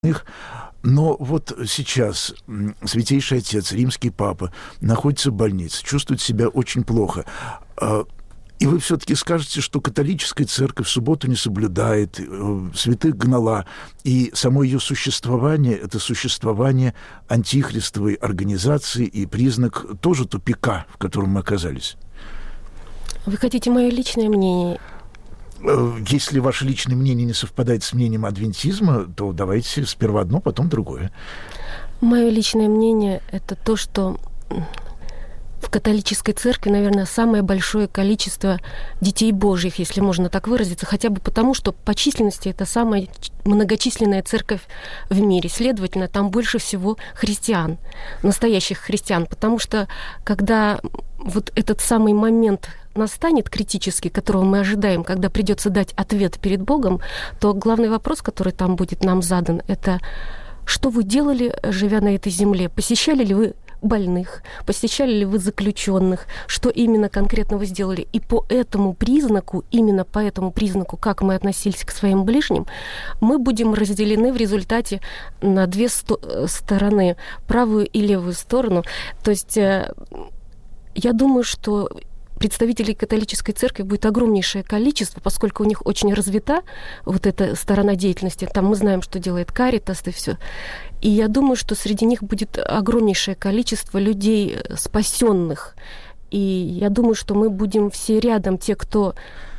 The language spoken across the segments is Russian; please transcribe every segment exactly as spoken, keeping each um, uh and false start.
Но вот сейчас Святейший Отец, Римский Папа, находится в больнице, чувствует себя очень плохо. И вы все-таки скажете, что католическая церковь в субботу не соблюдает, святых гнала, и само ее существование – это существование антихристовой организации и признак тоже тупика, в котором мы оказались. Вы хотите мое личное мнение? Если ваше личное мнение не совпадает с мнением адвентизма, то давайте сперва одно, потом другое. Мое личное мнение – это то, что в католической церкви, наверное, самое большое количество детей Божьих, если можно так выразиться, хотя бы потому, что по численности это самая многочисленная церковь в мире. Следовательно, там больше всего христиан, настоящих христиан, потому что когда вот этот самый момент настанет критический, которого мы ожидаем, когда придется дать ответ перед Богом, то главный вопрос, который там будет нам задан, это что вы делали, живя на этой земле? Посещали ли вы больных, посещали ли вы заключенных, что именно конкретно вы сделали? И по этому признаку, именно по этому признаку, как мы относились к своим ближним, мы будем разделены в результате на две сто- стороны, правую и левую сторону. То есть я думаю, что представителей католической церкви будет огромнейшее количество, поскольку у них очень развита вот эта сторона деятельности. Там мы знаем, что делает Каритас и все. И я думаю, что среди них будет огромнейшее количество людей спасенных. И я думаю, что мы будем все рядом, те, кто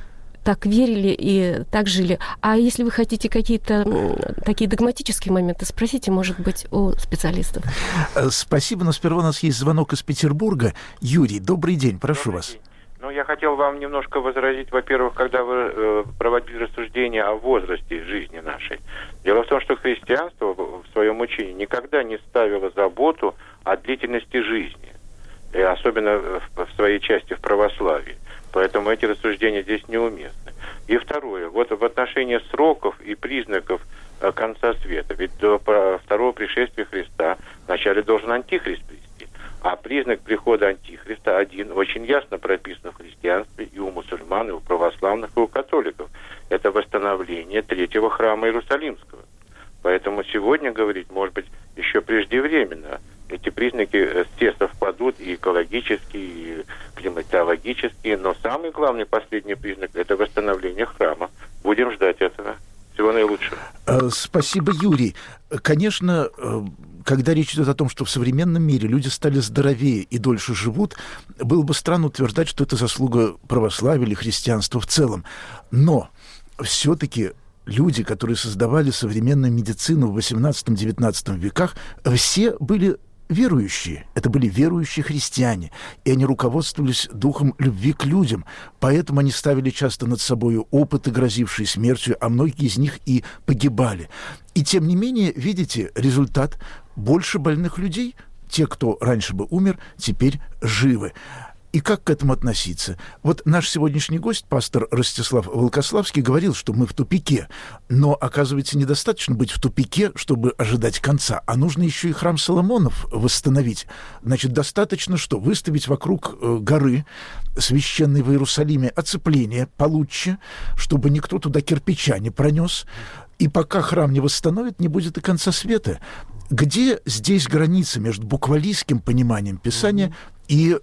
так верили и так жили. А если вы хотите какие-то такие догматические моменты, спросите, может быть, у специалистов. Спасибо, но сперва у нас есть звонок из Петербурга. Юрий, добрый день, прошу добрый вас. День. Ну, я хотел вам немножко возразить, во-первых, когда вы э, проводили рассуждения о возрасте жизни нашей. Дело в том, что христианство в своем учении никогда не ставило заботу о длительности жизни, и особенно в, в своей части в православии. Поэтому эти рассуждения здесь неуместны. И второе, вот в отношении сроков и признаков э, конца света, ведь до второго пришествия Христа вначале должен антихрист прийти. А признак прихода антихриста один очень ясно прописан в христианстве и у мусульман, и у православных, и у католиков. Это восстановление третьего храма Иерусалимского. Поэтому сегодня говорить, может быть, еще преждевременно. Эти признаки все совпадут и экологические, и климатологические, но самый главный последний признак – это восстановление храма. Будем ждать этого. Всего наилучшего. Спасибо, Юрий. Конечно, когда речь идет о том, что в современном мире люди стали здоровее и дольше живут, было бы странно утверждать, что это заслуга православия или христианства в целом. Но все-таки люди, которые создавали современную медицину в восемнадцатом-девятнадцатом веках, все были верующие. Это были верующие христиане. И они руководствовались духом любви к людям. Поэтому они ставили часто над собой опыты, грозившие смертью, а многие из них и погибали. И тем не менее, видите, результат: больше больных людей. Те, кто раньше бы умер, теперь живы. И как к этому относиться? Вот наш сегодняшний гость, пастор Ростислав Волкославский, говорил, что мы в тупике. Но, оказывается, недостаточно быть в тупике, чтобы ожидать конца, а нужно еще и храм Соломонов восстановить. Значит, достаточно что? Выставить вокруг горы, священной в Иерусалиме, оцепление получше, чтобы никто туда кирпича не пронес. И пока храм не восстановит, не будет и конца света. Где здесь граница между буквалистским пониманием Писания mm-hmm. и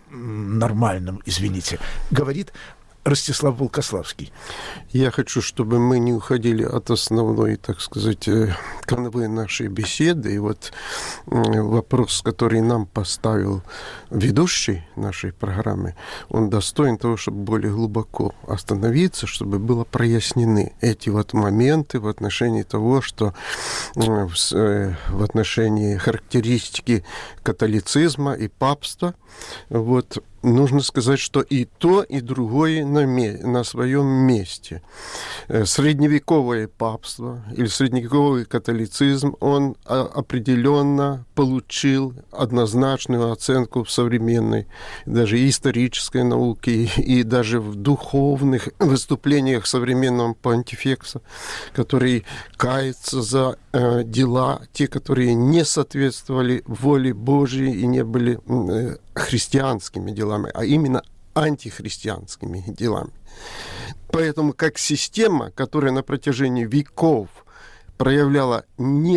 нормальным, извините, говорит Ростислав Волкославский. Я хочу, чтобы мы не уходили от основной, так сказать, канвы нашей беседы. И вот вопрос, который нам поставил ведущий нашей программы, он достоин того, чтобы более глубоко остановиться, чтобы было прояснены эти вот моменты в отношении того, что в отношении характеристики католицизма и папства, вот, нужно сказать, что и то, и другое на, ме- на своем месте. Средневековое папство или средневековый католицизм, он определенно получил однозначную оценку в современной, даже исторической науке, и даже в духовных выступлениях современного понтифекса, который кается за э, дела, те, которые не соответствовали воле Божьей и не были э, христианскими делами, а именно антихристианскими делами. Поэтому как система, которая на протяжении веков проявляла не